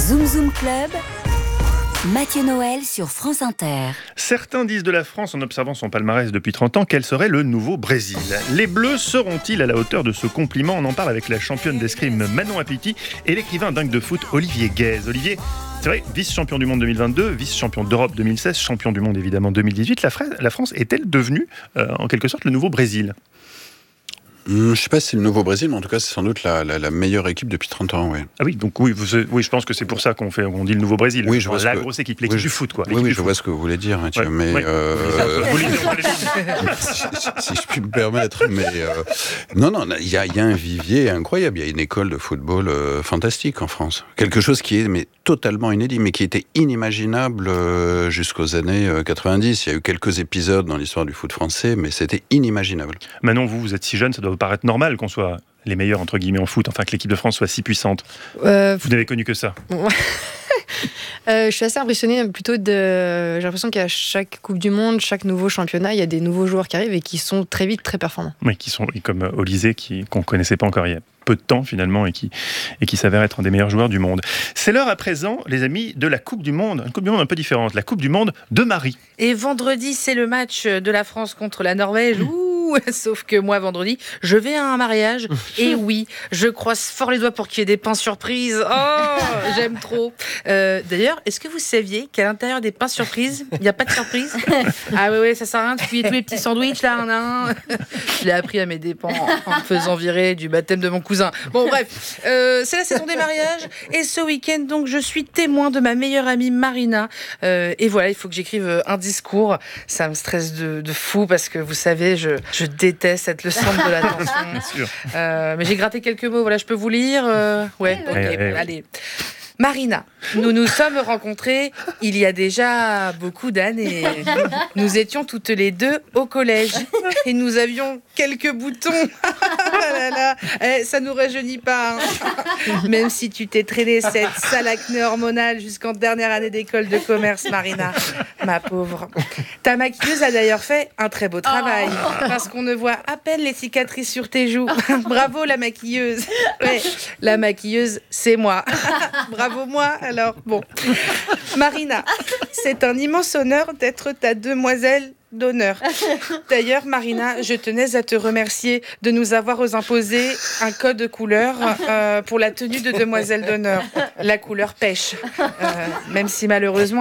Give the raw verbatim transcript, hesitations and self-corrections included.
Zoom Zoom Club, Mathieu Noël sur France Inter. Certains disent de la France, en observant son palmarès depuis trente ans, qu'elle serait le nouveau Brésil. Les Bleus seront-ils à la hauteur de ce compliment ? On en parle avec la championne d'escrime Manon Apiti et l'écrivain dingue de foot Olivier Guèze. Olivier, c'est vrai, vice-champion du monde deux mille vingt-deux, vice-champion d'Europe deux mille seize, champion du monde évidemment deux mille dix-huit. La, fra- la France est-elle devenue, euh, en quelque sorte, le nouveau Brésil ? Hum, je ne sais pas si c'est le nouveau Brésil, mais en tout cas, c'est sans doute la, la, la meilleure équipe depuis trente ans. Ouais. Ah oui, donc oui, vous, oui, je pense que c'est pour ça qu'on fait, on dit le nouveau Brésil. Oui, je vois la que, grosse équipe, l'équipe oui, du foot, quoi. Oui, oui, je foot. vois ce que vous voulez dire, Mathieu, ouais, mais ouais. euh, Vous lisez, si, si je puis me permettre, mais euh, non, non, il y a, il y a un vivier incroyable. Il y a une école de football euh, fantastique en France. Quelque chose qui est mais totalement inédit, mais qui était inimaginable euh, jusqu'aux années euh, quatre-vingt-dix. Il y a eu quelques épisodes dans l'histoire du foot français, mais c'était inimaginable. Manon, vous, vous êtes si jeune, ça doit vous paraître normal qu'on soit les meilleurs entre guillemets en foot, enfin que l'équipe de France soit si puissante. Euh, vous n'avez connu que ça. euh, je suis assez impressionnée plutôt de. J'ai l'impression qu'à chaque Coupe du Monde, chaque nouveau championnat, il y a des nouveaux joueurs qui arrivent et qui sont très vite très performants. Oui, qui sont comme Olysée, qui qu'on connaissait pas encore il y a peu de temps finalement et qui et qui s'avère être un des meilleurs joueurs du monde. C'est l'heure à présent, les amis, de la Coupe du Monde, une Coupe du Monde un peu différente, la Coupe du Monde de Marie. Et vendredi, c'est le match de la France contre la Norvège. Mmh. Ouh, sauf que moi, vendredi, je vais à un mariage. Et oui, je croise fort les doigts pour qu'il y ait des pains surprises. Oh, j'aime trop. Euh, d'ailleurs, est-ce que vous saviez qu'à l'intérieur des pains surprises, il n'y a pas de surprise ? Ah oui, oui, ça sert à rien de fouiller tous les petits sandwichs là, un à un. Je l'ai appris à mes dépens en me faisant virer du baptême de mon cousin. Bon, bref, euh, c'est la saison des mariages. Et ce week-end, donc, je suis témoin de ma meilleure amie Marina. Euh, et voilà, il faut que j'écrive un discours. Ça me stresse de, de fou parce que vous savez, je, je déteste être le centre de l'attention. Euh, mais j'ai gratté quelques mots. Voilà, je peux vous lire. Euh, ouais, ok, ouais, ouais. allez. Marina, nous nous sommes rencontrés il y a déjà beaucoup d'années. Nous étions toutes les deux au collège et nous avions quelques boutons. Ah là là, eh, ça nous rajeunit pas. Hein. Même si tu t'es traîné cette sale acné hormonale jusqu'en dernière année d'école de commerce, Marina, ma pauvre. Ta maquilleuse a d'ailleurs fait un très beau travail parce qu'on ne voit à peine les cicatrices sur tes joues. Bravo la maquilleuse. Ouais, la maquilleuse, c'est moi. Bravo moi, alors, bon. Marina, c'est un immense honneur d'être ta demoiselle d'honneur. D'ailleurs, Marina, je tenais à te remercier de nous avoir imposé un code couleur euh, pour la tenue de demoiselle d'honneur. La couleur pêche. Euh, même si malheureusement,